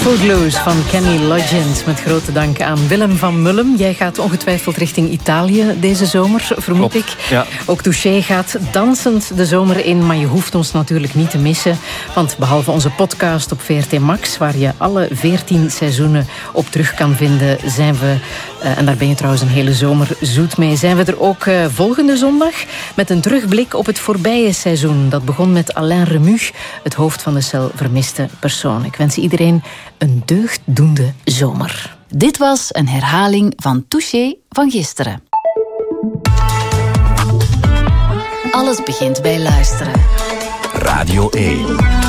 Footloose van Kenny Loggins. Met grote dank aan Willem van Mullum. Jij gaat ongetwijfeld richting Italië deze zomer, vermoed ik. Ja. Ook Touché gaat dansend de zomer in. Maar je hoeft ons natuurlijk niet te missen. Want behalve onze podcast op VRT Max, waar je alle 14 seizoenen op terug kan vinden, zijn we, en daar ben je trouwens een hele zomer zoet mee, zijn we er ook volgende zondag met een terugblik op het voorbije seizoen. Dat begon met Alain Remus, het hoofd van de cel vermiste personen. Ik wens iedereen een deugddoende zomer. Dit was een herhaling van Touché van gisteren. Alles begint bij luisteren. Radio 1.